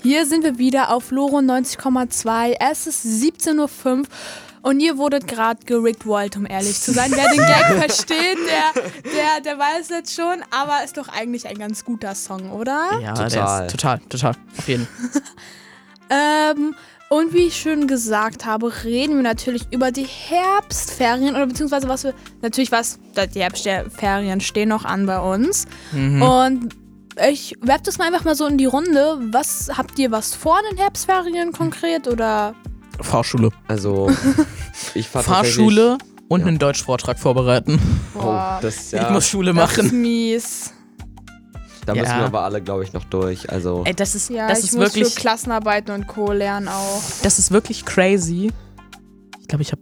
Hier sind wir wieder auf Loro 90,2. Es ist 17:05 Uhr und ihr wurdet gerade gerickwollt, um ehrlich zu sein. Wer den Gag versteht, der weiß jetzt schon, aber ist doch eigentlich ein ganz guter Song, oder? Ja, Total. der ist total. Auf jeden Fall. Und wie ich schon gesagt habe, reden wir natürlich über die Herbstferien oder beziehungsweise die Herbstferien stehen noch an bei uns. Und ich werfe das mal einfach mal so in die Runde. Habt ihr was vor in den Herbstferien konkret oder? Fahrschule. Also, ich fahre Fahrschule und einen Deutschvortrag vorbereiten. Boah, Ich muss Schule das ist machen. mies. Da müssen wir aber alle, glaube ich, noch durch. Also, Ey, das ist Ja, wirklich, muss für Klassenarbeiten und Co. lernen auch. das ist wirklich crazy. Ich glaube, ich habe